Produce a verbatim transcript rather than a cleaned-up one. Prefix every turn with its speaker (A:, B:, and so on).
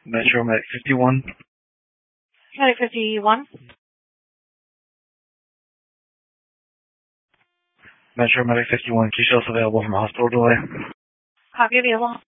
A: Metro Medic fifty-one.
B: Medic fifty-one.
A: Metro Medic fifty-one. Key shells available from hospital delay.
B: Copy available.